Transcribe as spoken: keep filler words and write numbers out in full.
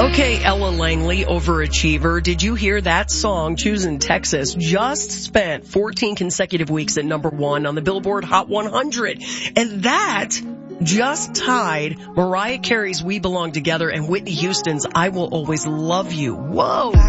Okay, Ella Langley, overachiever. Did you hear that song, Choosing Texas, just spent fourteen consecutive weeks at number one on the Billboard Hot one hundred. And that just tied Mariah Carey's We Belong Together and Whitney Houston's I Will Always Love You. Whoa.